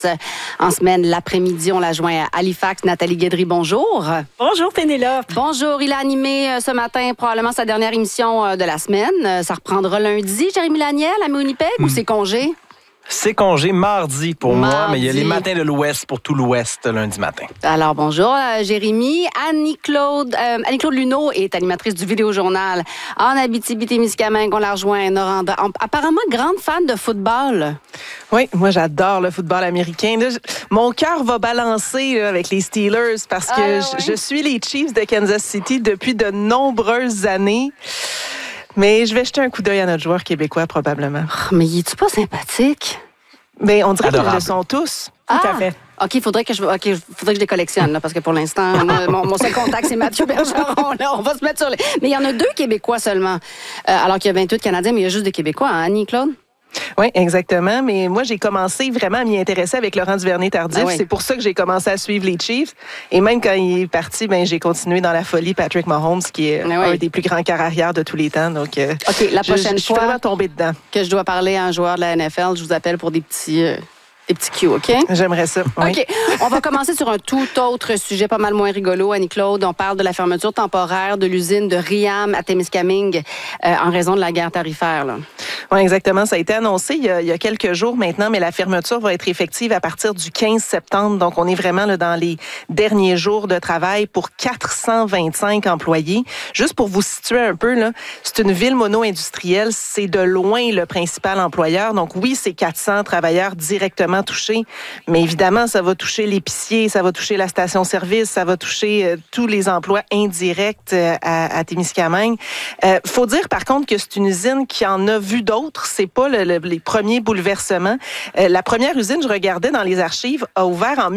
En semaine, l'après-midi, on la joint à Halifax. Nathalie Guédry, bonjour. Bonjour Pénélope. Bonjour. Il a animé ce matin probablement sa dernière émission de la semaine. Ça reprendra lundi. Jérémy Laniel à Winnipeg ou c'est congé? C'est congé mardi pour moi, mais il y a les matins de l'Ouest pour tout l'Ouest lundi matin. Alors, bonjour, Jérémy. Annie-Claude Luneau est animatrice du Vidéojournal en Abitibi-Témiscamingue. On la rejoint à Noranda. Apparemment, grande fan de football. Oui, moi, j'adore le football américain. Là, mon cœur va balancer là, avec les Steelers parce que je suis les Chiefs de Kansas City depuis de nombreuses années. Mais je vais jeter un coup d'œil à notre joueur québécois, probablement. Oh, mais es-tu pas sympathique? Mais on dirait qu'ils le sont tous. Tout à fait. OK, il faudrait que je les collectionne, là, parce que pour l'instant, mon seul contact, c'est Mathieu Bergeron. Là, on va se mettre sur les... Mais il y en a 2 Québécois seulement. Alors qu'il y a 28 Canadiens, mais il y a juste des Québécois, hein, Annie-Claude? Oui, exactement. Mais moi, j'ai commencé vraiment à m'y intéresser avec Laurent Duvernay-Tardif. C'est pour ça que j'ai commencé à suivre les Chiefs. Et même quand il est parti, j'ai continué dans la folie Patrick Mahomes, qui est un des plus grands carrières de tous les temps. Donc, OK, la prochaine fois, je suis vraiment tombée dedans. Que je dois parler à un joueur de la NFL, je vous appelle pour des petits cues, OK? J'aimerais ça. Oui. OK. On va commencer sur un tout autre sujet, pas mal moins rigolo, Annie-Claude. On parle de la fermeture temporaire de l'usine de Riam à Témiscamingue en raison de la guerre tarifaire, là. Oui, exactement. Ça a été annoncé il y a quelques jours maintenant, mais la fermeture va être effective à partir du 15 septembre. Donc, on est vraiment là, dans les derniers jours de travail pour 425 employés. Juste pour vous situer un peu, là, c'est une ville mono-industrielle. C'est de loin le principal employeur. Donc, oui, c'est 400 travailleurs directement touchés, mais évidemment, ça va toucher l'épicier, ça va toucher la station-service, ça va toucher tous les emplois indirects à Témiscamingue. Faut dire, par contre, que c'est une usine qui en a vu d'autres. C'est pas les premiers bouleversements. La première usine, je regardais dans les archives, a ouvert en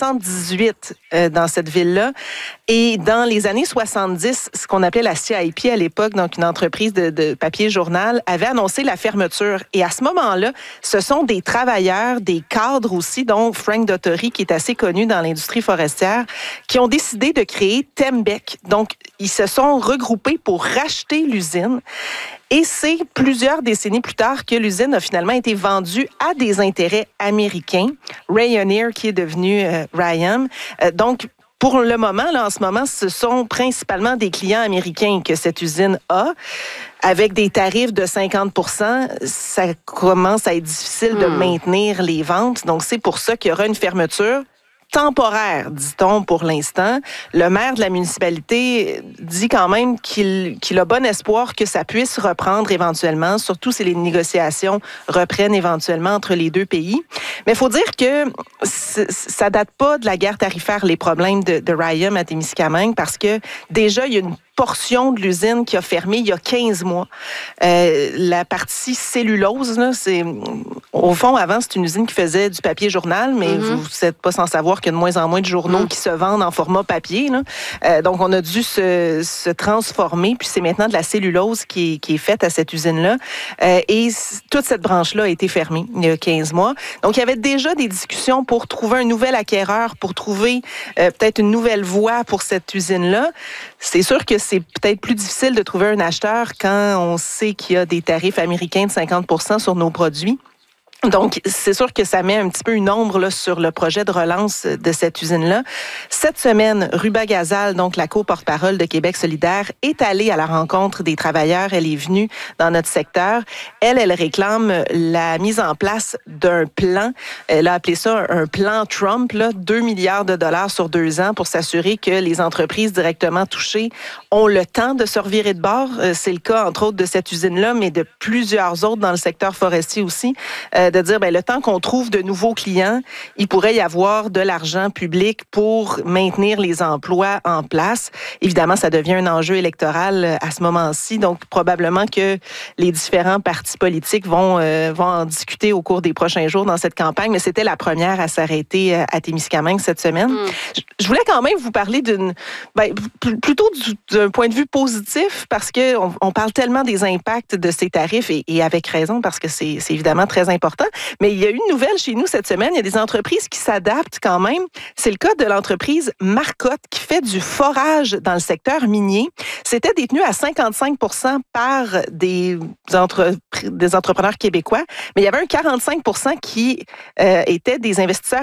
1918 dans cette ville-là. Et dans les années 70, ce qu'on appelait la CIP à l'époque, donc une entreprise de papier journal, avait annoncé la fermeture. Et à ce moment-là, ce sont des travailleurs, des cadres aussi, dont Frank Dottery, qui est assez connu dans l'industrie forestière, qui ont décidé de créer Tembec. Donc, ils se sont regroupés pour racheter l'usine. Et c'est plusieurs décennies plus tard que l'usine a finalement été vendue à des intérêts américains. Rayonier, qui est devenu Riam. Donc, pour le moment, là, en ce moment, ce sont principalement des clients américains que cette usine a. Avec des tarifs de 50 %, ça commence à être difficile de maintenir les ventes. Donc, c'est pour ça qu'il y aura une fermeture temporaire, dit-on, pour l'instant. Le maire de la municipalité dit quand même qu'il a bon espoir que ça puisse reprendre éventuellement, surtout si les négociations reprennent éventuellement entre les deux pays. Mais il faut dire que ça date pas de la guerre tarifaire, les problèmes de Riam à Témiscamingue, parce que déjà, il y a une portion de l'usine qui a fermé il y a 15 mois. La partie cellulose, là, au fond, avant, c'est une usine qui faisait du papier journal, mais vous n'êtes pas sans savoir qu'il y a de moins en moins de journaux qui se vendent en format papier, là. Donc, on a dû se transformer, puis c'est maintenant de la cellulose qui est faite à cette usine-là. Et toute cette branche-là a été fermée il y a 15 mois. Donc, il y avait déjà des discussions pour trouver un nouvel acquéreur, pour trouver peut-être une nouvelle voie pour cette usine-là. C'est sûr que c'est peut-être plus difficile de trouver un acheteur quand on sait qu'il y a des tarifs américains de 50 % sur nos produits. Donc, c'est sûr que ça met un petit peu une ombre là, sur le projet de relance de cette usine-là. Cette semaine, Ruba Gazal, donc la co-porte-parole de Québec solidaire, est allée à la rencontre des travailleurs. Elle est venue dans notre secteur. Elle réclame la mise en place d'un plan. Elle a appelé ça un plan Trump, là, 2 milliards de dollars sur 2 ans pour s'assurer que les entreprises directement touchées ont le temps de se revirer de bord. C'est le cas, entre autres, de cette usine-là, mais de plusieurs autres dans le secteur forestier aussi. De dire, le temps qu'on trouve de nouveaux clients, il pourrait y avoir de l'argent public pour maintenir les emplois en place. Évidemment, ça devient un enjeu électoral à ce moment-ci, donc probablement que les différents partis politiques vont en discuter au cours des prochains jours dans cette campagne, mais c'était la première à s'arrêter à Témiscamingue cette semaine. Je voulais quand même vous parler plutôt d'un point de vue positif, parce qu'on parle tellement des impacts de ces tarifs, et avec raison, parce que c'est évidemment très important. Mais il y a une nouvelle chez nous cette semaine. Il y a des entreprises qui s'adaptent quand même. C'est le cas de l'entreprise Marcotte qui fait du forage dans le secteur minier. C'était détenu à 55 % par des entrepreneurs québécois, mais il y avait un 45 % qui étaient des investisseurs